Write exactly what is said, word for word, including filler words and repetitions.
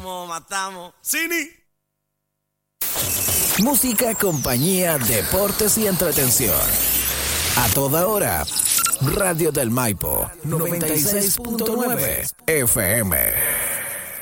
matamos, matamos. Cini. Música, compañía, deportes y entretención. A toda hora. Radio del Maipo, noventa y seis punto nueve F M.